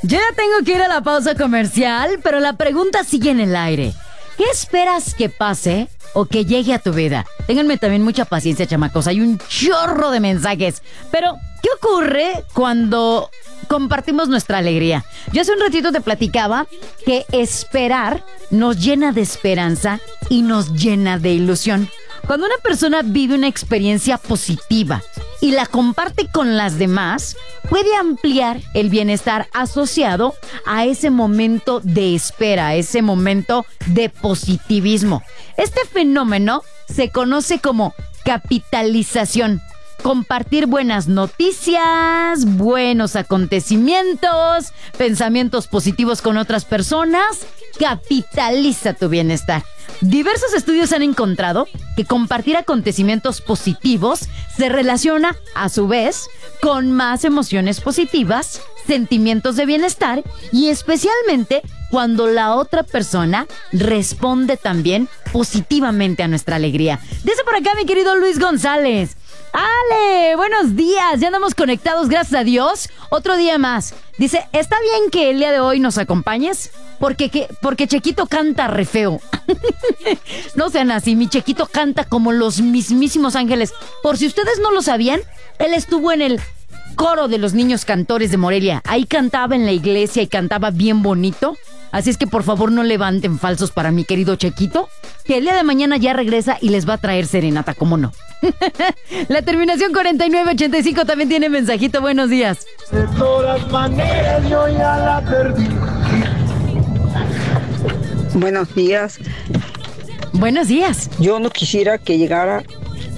Yo ya tengo que ir a la pausa comercial, pero la pregunta sigue en el aire. ¿Qué esperas que pase o que llegue a tu vida? Ténganme también mucha paciencia, chamacos. Hay un chorro de mensajes. Pero, ¿qué ocurre cuando compartimos nuestra alegría? Yo hace un ratito te platicaba que esperar nos llena de esperanza y nos llena de ilusión. Cuando una persona vive una experiencia positiva y la comparte con las demás, puede ampliar el bienestar asociado a ese momento de espera, a ese momento de positivismo. Este fenómeno se conoce como capitalización. Compartir buenas noticias, buenos acontecimientos, pensamientos positivos con otras personas, capitaliza tu bienestar. Diversos estudios han encontrado que compartir acontecimientos positivos se relaciona, a su vez, con más emociones positivas, sentimientos de bienestar y especialmente cuando la otra persona responde también positivamente a nuestra alegría. Dice por acá mi querido Luis González. Ale, buenos días, ya andamos conectados, gracias a Dios. Otro día más. Dice, ¿está bien que el día de hoy nos acompañes? Porque Chequito canta re feo. No sean así, mi Chequito canta como los mismísimos ángeles. Por si ustedes no lo sabían, él estuvo en el coro de los niños cantores de Morelia. Ahí cantaba en la iglesia y cantaba bien bonito. Así es que por favor no levanten falsos para mi querido Chequito, que el día de mañana ya regresa y les va a traer serenata, ¿cómo no? La terminación 4985 también tiene mensajito. Buenos días. De todas maneras yo ya la perdí. Buenos días. Buenos días. Yo no quisiera que llegara